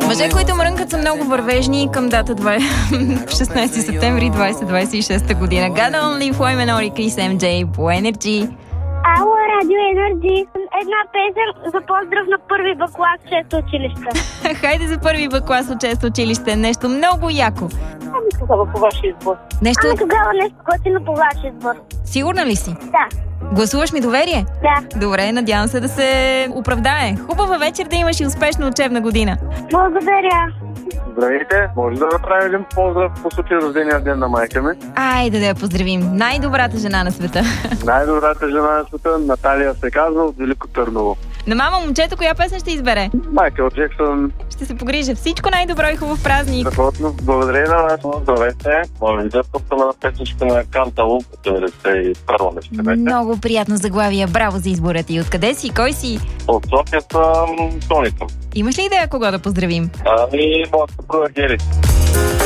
Мъже, които мрънкат, са много вървежни към дата 16 септември 2026 година. God Only, Floyd Manor и Chris MJ по Energy. Ало, Радио Енерджи. Една песен за поздрав на първи Б клас 6 училище. Хайде за първи Б клас от 6 училище. Нещо много яко. Ами тогава по ваш избор. Ами тогава нещо готино по ваш избор. Сигурна ли си? Да. Гласуваш ми доверие? Да. Добре, надявам се да се оправдае. Хубава вечер да имаш и успешна учебна година. Благодаря. Здравейте, може да направим един поздрав по случай рождения ден на майка ми. Айде да я поздравим. Най-добрата жена на света. Най-добрата жена на света, Наталия се казва от Велико Търново. На мама момчето, коя песен ще избере? Майкъл Джексън. Ще се погрижа. Всичко най-добро и хубав празник. Страхотно. Благодаря на вас. Здравейте. Може да пускаме на песничка на Кантало от 91 ще бъде. Много приятно заглавие. Браво за избора ти. Откъде си? Кой си? От София съм Тони съм. Имаш ли идея кого да поздравим? Ами, моята съпруга Гери.